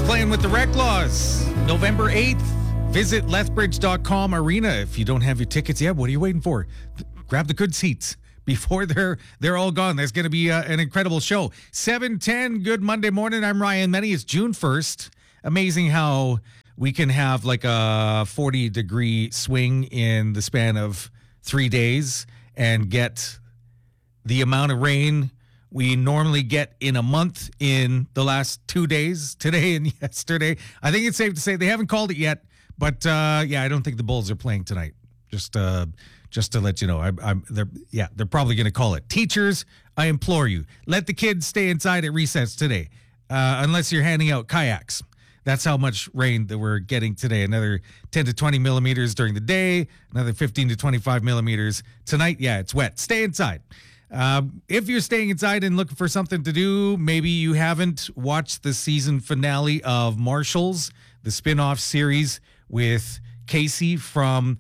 Bulls playing with the Rec Laws. November 8th. Visit Lethbridge.com Arena. If you don't have your tickets yet, what are you waiting for? Grab the good seats before they're all gone. There's going to be an incredible show. 7:10. Good Monday morning. I'm Ryan Menny. It's June 1st. Amazing how we can have like a 40-degree swing in the span of 3 days and get the amount of rain we normally get in a month in the last 2 days, today and yesterday. I think it's safe to say they haven't called it yet, but I don't think the Bulls are playing tonight. Just to let you know, they're probably going to call it. Teachers, I implore you, let the kids stay inside at recess today, unless you're handing out kayaks. That's how much rain that we're getting today. Another 10 to 20 millimeters during the day, another 15 to 25 millimeters tonight. Yeah, it's wet. Stay inside. If you're staying inside and looking for something to do, maybe you haven't watched the season finale of Marshals, the spin-off series with Casey from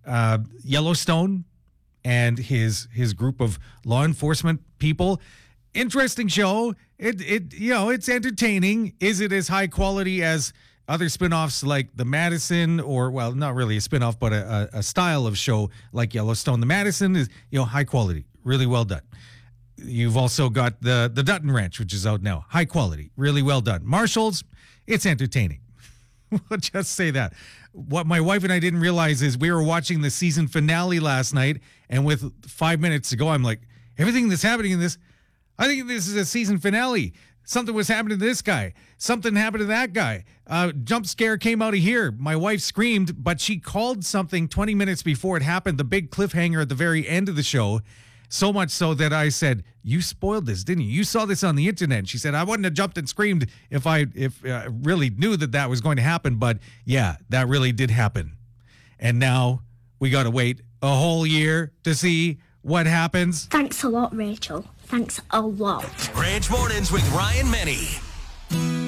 Yellowstone and his group of law enforcement people. Interesting show. It's entertaining. Is it as high quality as other spin-offs like The Madison, or, well, not really a spin-off, but a style of show like Yellowstone? The Madison is, high quality. Really well done. You've also got the Dutton Ranch, which is out now. High quality. Really well done. Marshals, it's entertaining. We'll just say that. What my wife and I didn't realize is we were watching the season finale last night, and with 5 minutes to go, I'm like, everything that's happening in this, I think this is a season finale. Something was happening to this guy. Something happened to that guy. Jump scare came out of here. My wife screamed, but she called something 20 minutes before it happened, the big cliffhanger at the very end of the show. So much so that I said, you spoiled this, didn't you? You saw this on the internet. And she said, I wouldn't have jumped and screamed if I really knew that was going to happen. But yeah, that really did happen. And now we got to wait a whole year to see what happens. Thanks a lot, Rachel. Thanks a lot. Ranch Mornings with Ryan Menny.